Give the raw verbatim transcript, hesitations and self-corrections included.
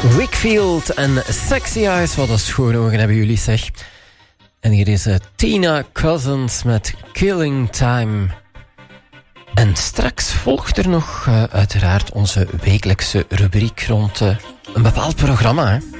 Wickfield en Sexy Eyes. Wat een schoon ogen hebben jullie, zeg. En hier is uh, Tina Cousins met Killing Time. En straks volgt er nog uh, uiteraard onze wekelijkse rubriek rond uh, een bepaald programma, hè.